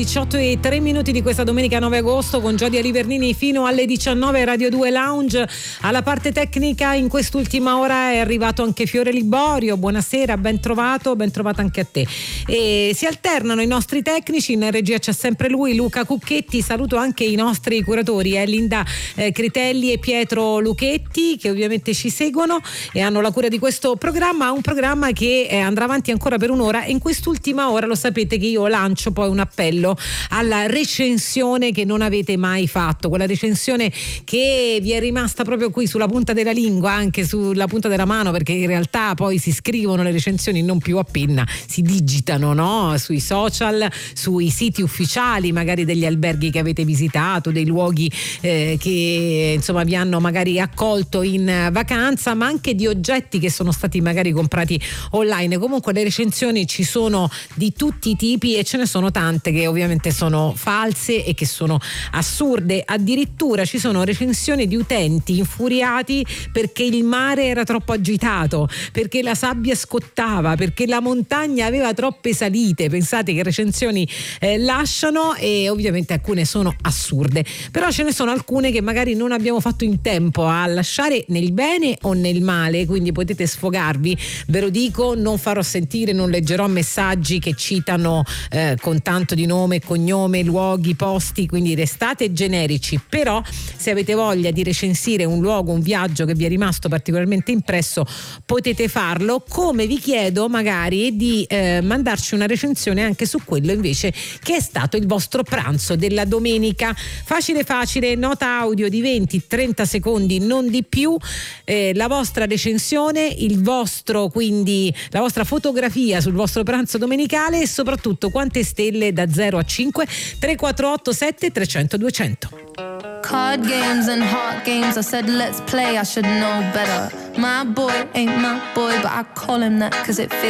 18:03 di questa domenica 9 agosto con Giodia Livernini fino alle 19. Radio 2 Lounge. Alla parte tecnica in quest'ultima ora è arrivato anche Fiore Liborio. Buonasera, ben trovato anche a te. E si alternano i nostri tecnici, in regia c'è sempre lui, Luca Cucchetti. Saluto anche i nostri curatori, Linda Critelli e Pietro Luchetti, che ovviamente ci seguono e hanno la cura di questo programma, un programma che andrà avanti ancora per un'ora, e in quest'ultima ora lo sapete che io lancio poi un appello alla recensione che non avete mai fatto, quella recensione che vi è rimasta proprio qui sulla punta della lingua, anche sulla punta della mano, perché in realtà poi si scrivono le recensioni non più a penna, si digitano, no? Sui social, sui siti ufficiali magari degli alberghi che avete visitato, dei luoghi che insomma vi hanno magari accolto in vacanza, ma anche di oggetti che sono stati magari comprati online. Comunque le recensioni ci sono di tutti i tipi e ce ne sono tante che ovviamente sono false e che sono assurde. Addirittura ci sono recensioni di utenti infuriati perché il mare era troppo agitato, perché la sabbia scottava, perché la montagna aveva troppe salite. Pensate che recensioni lasciano, e ovviamente alcune sono assurde, però ce ne sono alcune che magari non abbiamo fatto in tempo a lasciare, nel bene o nel male, quindi potete sfogarvi. Ve lo dico, non farò sentire, non leggerò messaggi che citano con tanto di nome e cognome, luoghi, posti, quindi restate generici. Però se avete voglia di recensire un luogo, un viaggio che vi è rimasto particolarmente impresso, potete farlo, come vi chiedo magari di mandarci una recensione anche su quello invece che è stato il vostro pranzo della domenica. Facile, nota audio di 20-30 secondi, non di più, la vostra recensione, il vostro, quindi la vostra fotografia sul vostro pranzo domenicale, e soprattutto quante stelle da 0 a 5. 348 7300 200. Card games and heart games, I said let's play, I should know better. My boy ain't my boy, but I call him that cause it feels